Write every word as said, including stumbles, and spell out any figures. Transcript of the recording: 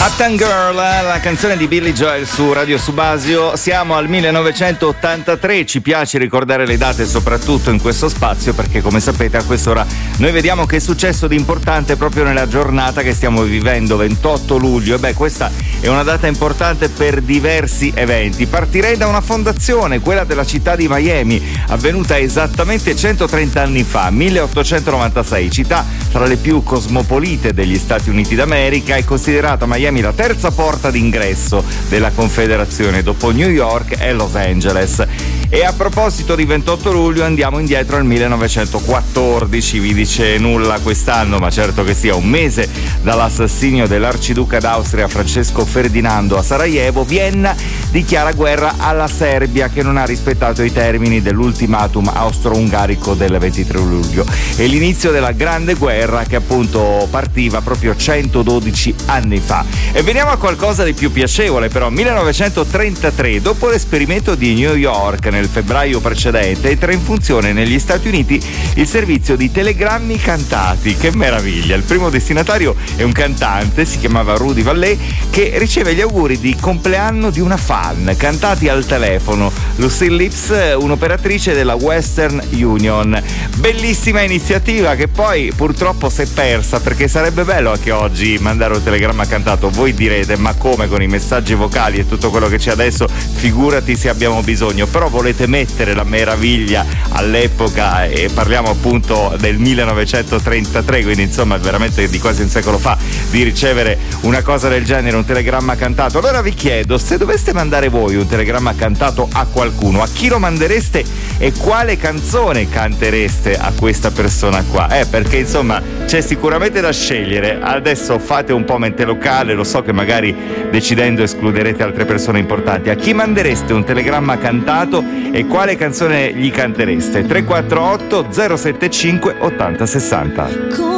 Uptown Girl, la canzone di Billy Joel su Radio Subasio. Siamo al millenovecentottantatré, ci piace ricordare le date soprattutto in questo spazio perché come sapete a quest'ora noi vediamo che è successo di importante proprio nella giornata che stiamo vivendo, ventotto luglio. E beh, questa è una data importante per diversi eventi. Partirei da una fondazione, quella della città di Miami, avvenuta esattamente centotrenta anni fa, milleottocentonovantasei, città tra le più cosmopolite degli Stati Uniti d'America, è considerata Miami la terza porta d'ingresso della Confederazione dopo New York e Los Angeles. E a proposito di ventotto luglio andiamo indietro al millenovecentoquattordici, vi dice nulla quest'anno, ma certo che sia un mese dall'assassinio dell'arciduca d'Austria Francesco Ferdinando a Sarajevo. Vienna dichiara guerra alla Serbia che non ha rispettato i termini dell'ultimatum austro-ungarico del ventitré luglio. È l'inizio della Grande Guerra che appunto partiva proprio centododici anni fa. E veniamo a qualcosa di più piacevole però. millenovecentotrentatré, dopo l'esperimento di New York nel febbraio precedente, entra in funzione negli Stati Uniti il servizio di telegrammi cantati. Che meraviglia! Il primo destinatario è un cantante, si chiamava Rudy Vallée, che riceve gli auguri di compleanno di una fan cantati al telefono. Lucille Lips, un'operatrice della Western Union. Bellissima iniziativa che poi purtroppo si è persa, perché sarebbe bello anche oggi mandare un telegramma cantato. Voi direte, ma come, con i messaggi vocali e tutto quello che c'è adesso, figurati se abbiamo bisogno. Però volete mettere la meraviglia all'epoca, e parliamo appunto del millenovecentotrentatré, quindi insomma veramente di quasi un secolo fa, di ricevere una cosa del genere, un telegramma cantato. Allora vi chiedo, se doveste mandare voi un telegramma cantato a qualcuno, a chi lo mandereste e quale canzone cantereste a questa persona qua? Eh, perché insomma c'è sicuramente da scegliere. Adesso fate un po' mente locale, lo so che magari decidendo escluderete altre persone importanti. A chi mandereste un telegramma cantato e quale canzone gli cantereste? tre quattro otto zero sette cinque ottanta sessanta.